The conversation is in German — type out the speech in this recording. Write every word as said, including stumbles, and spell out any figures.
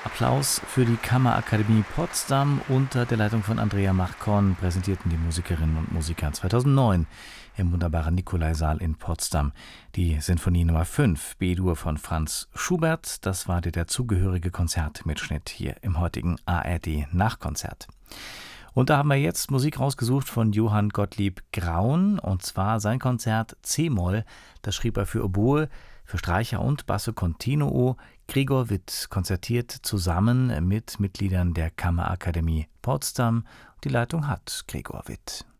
Applaus für die Kammerakademie Potsdam unter der Leitung von Andrea Marcon präsentierten die Musikerinnen und Musiker zweitausendneun im wunderbaren Nikolaisaal in Potsdam die Sinfonie Nummer fünf, B-Dur von Franz Schubert. Das war der dazugehörige Konzertmitschnitt hier im heutigen A R D-Nachkonzert. Und da haben wir jetzt Musik rausgesucht von Johann Gottlieb Graun, und zwar sein Konzert C-Moll. Das schrieb er für Oboe, für Streicher und Basso Continuo. Gregor Witt konzertiert zusammen mit Mitgliedern der Kammerakademie Potsdam. Die Leitung hat Gregor Witt.